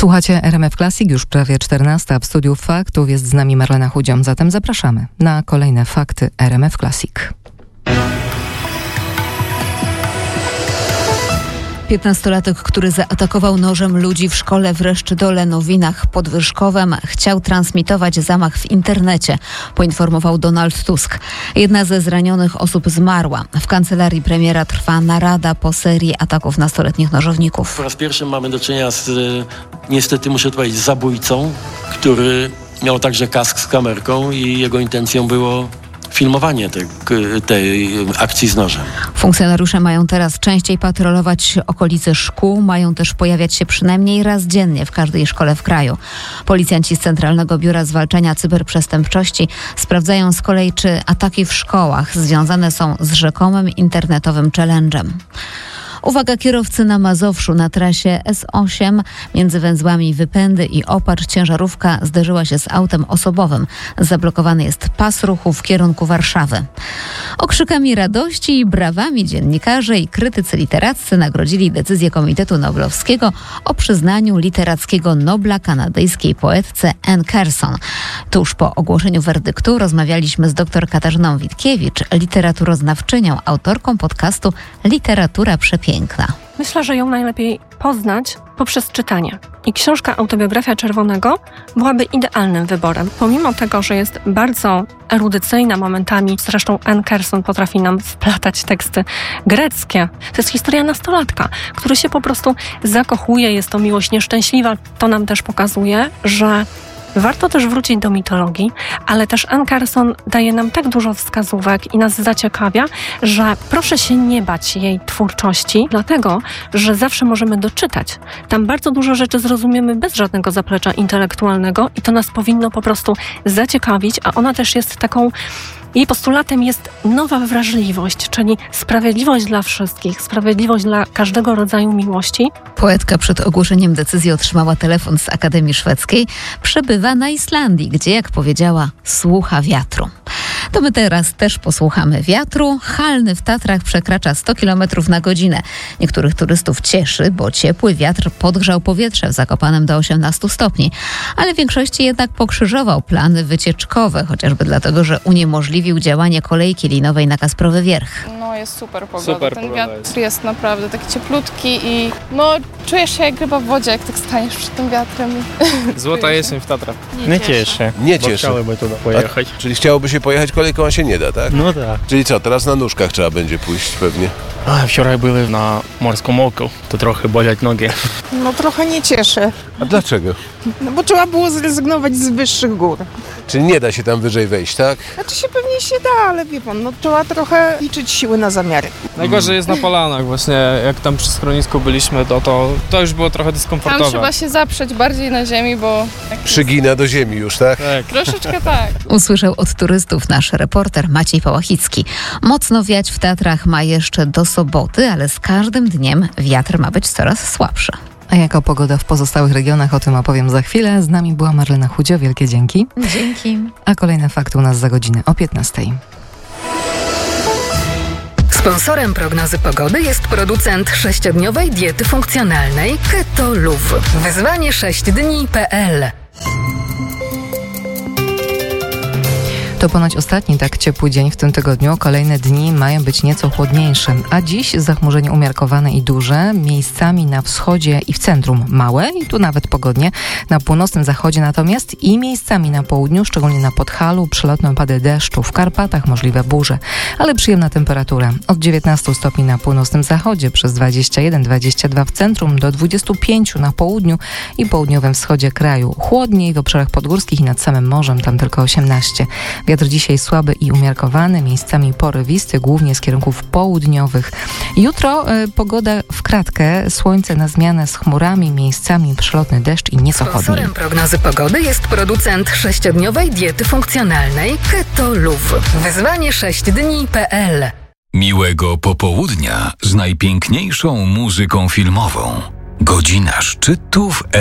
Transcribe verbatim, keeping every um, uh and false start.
Słuchacie R M F Classic, już prawie czternasta. W studiu Faktów jest z nami Marlena Chudziom. Zatem zapraszamy na kolejne Fakty R M F Classic. piętnastolatek, który zaatakował nożem ludzi w szkole w Reszczydole Nowinach pod Wyszkowem, chciał transmitować zamach w internecie, poinformował Donald Tusk. Jedna ze zranionych osób zmarła. W kancelarii premiera trwa narada po serii ataków nastoletnich nożowników. Po raz pierwszy mamy do czynienia z, niestety muszę to powiedzieć, zabójcą, który miał także kask z kamerką i jego intencją było filmowanie tej, tej akcji z nożem. Funkcjonariusze mają teraz częściej patrolować okolice szkół, mają też pojawiać się przynajmniej raz dziennie w każdej szkole w kraju. Policjanci z Centralnego Biura Zwalczania Cyberprzestępczości sprawdzają z kolei, czy ataki w szkołach związane są z rzekomym internetowym challenge'em. Uwaga, kierowcy na Mazowszu na trasie S osiem między węzłami Wypędy i Opacz ciężarówka zderzyła się z autem osobowym. Zablokowany jest pas ruchu w kierunku Warszawy. Okrzykami radości i brawami dziennikarze i krytycy literaccy nagrodzili decyzję Komitetu Noblowskiego o przyznaniu literackiego Nobla kanadyjskiej poetce Anne Carson. Tuż po ogłoszeniu werdyktu rozmawialiśmy z dr Katarzyną Witkiewicz, literaturoznawczynią, autorką podcastu Literatura Przepiękna. Myślę, że ją najlepiej poznać poprzez czytanie. I książka Autobiografia Czerwonego byłaby idealnym wyborem. Pomimo tego, że jest bardzo erudycyjna momentami, zresztą Anne Carson potrafi nam wplatać teksty greckie. To jest historia nastolatka, który się po prostu zakochuje, jest to miłość nieszczęśliwa. To nam też pokazuje, że warto też wrócić do mitologii, ale też Anne Carson daje nam tak dużo wskazówek i nas zaciekawia, że proszę się nie bać jej twórczości, dlatego, że zawsze możemy doczytać. Tam bardzo dużo rzeczy zrozumiemy bez żadnego zaplecza intelektualnego i to nas powinno po prostu zaciekawić, a ona też jest taką... Jej postulatem jest nowa wrażliwość, czyli sprawiedliwość dla wszystkich, sprawiedliwość dla każdego rodzaju miłości. Poetka przed ogłoszeniem decyzji otrzymała telefon z Akademii Szwedzkiej. Przebywa na Islandii, gdzie, jak powiedziała, słucha wiatru. To my teraz też posłuchamy wiatru. Halny w Tatrach przekracza sto kilometrów na godzinę. Niektórych turystów cieszy, bo ciepły wiatr podgrzał powietrze w Zakopanem do osiemnastu stopni. Ale większości jednak pokrzyżował plany wycieczkowe, chociażby dlatego, że uniemożliwił działanie kolejki linowej na Kasprowy Wierch. No jest super pogoda. Super Ten pogoda wiatr jest. jest naprawdę taki cieplutki i no czujesz się jak ryba w wodzie, jak tak staniesz przed tym wiatrem. Złota jesień w Tatrach. Nie cieszę. Nie Bo cieszę. chciałyby tu pojechać. A, czyli chciałoby się pojechać kolejką, a się nie da, tak? No tak. Czyli co, teraz na nóżkach trzeba będzie pójść pewnie? A, wczoraj były na morskim oku, to trochę boleć nogi. No trochę nie cieszę, A dlaczego? no bo trzeba było zrezygnować z wyższych gór. Czyli nie da się tam wyżej wejść, tak? Znaczy się pewnie się da, ale wie pan, no trzeba trochę liczyć siły na zamiary. Najgorzej jest na Polanach właśnie, jak tam przy schronisku byliśmy, to, to, to już było trochę Tam dyskomfortowe. trzeba się zaprzeć bardziej na ziemi, bo Przygina do ziemi już, tak? Tak. troszeczkę tak. Usłyszał od turystów nasz reporter Maciej Pałachicki. Mocno wiać w Tatrach ma jeszcze do soboty, ale z każdym dniem wiatr ma być coraz słabszy. A jaka pogoda w pozostałych regionach, o tym opowiem za chwilę. Z nami była Marlena Chudzio, wielkie dzięki. Dzięki. A kolejne fakty u nas za godzinę o piętnastej. Sponsorem prognozy pogody jest producent sześciodniowej diety funkcjonalnej Keto Luv. Wyzwanie sześć dni kropka pe el. To ponoć ostatni tak ciepły dzień w tym tygodniu. Kolejne dni mają być nieco chłodniejsze. A dziś zachmurzenie umiarkowane i duże. Miejscami na wschodzie i w centrum małe i tu nawet pogodnie. Na północnym zachodzie natomiast i miejscami na południu, szczególnie na Podhalu, przelotne opady deszczu. W Karpatach możliwe burze. Ale przyjemna temperatura. Od dziewiętnastu stopni na północnym zachodzie, przez dwadzieścia jeden dwadzieścia dwa w centrum, do dwudziestu pięciu na południu i południowym wschodzie kraju. Chłodniej w obszarach podgórskich i nad samym morzem, tam tylko osiemnaście. Wiatr dzisiaj słaby i umiarkowany, miejscami porywisty, głównie z kierunków południowych. Jutro y, pogoda w kratkę, słońce na zmianę z chmurami, miejscami przelotny deszcz i nieco chłodniej. Sponsorem prognozy pogody jest producent sześciodniowej diety funkcjonalnej Keto Luv. Wyzwanie sześć dni kropka pe el. Miłego popołudnia z najpiękniejszą muzyką filmową. Godzina szczytów